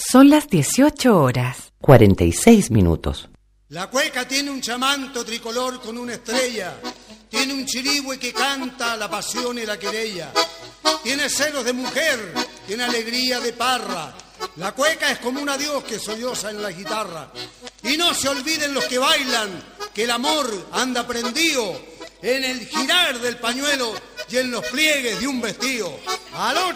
Son las 18:46. La cueca tiene un chamanto tricolor con una estrella, tiene un chirigüe que canta la pasión y la querella, tiene celos de mujer, tiene alegría de parra. La cueca es como un adiós que solloza en la guitarra. Y no se olviden los que bailan que el amor anda prendido en el girar del pañuelo y en los pliegues de un vestido. ¡Aló,